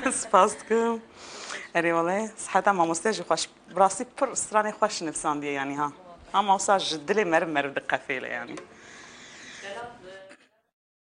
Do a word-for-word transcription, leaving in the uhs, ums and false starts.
سپاس دکم. اری والله صحت ما مستجی خوش براسی پر استرانی خوش نفسان دیه یعنی ها. هم اوساج دلی مر مر دقفیله یعنی.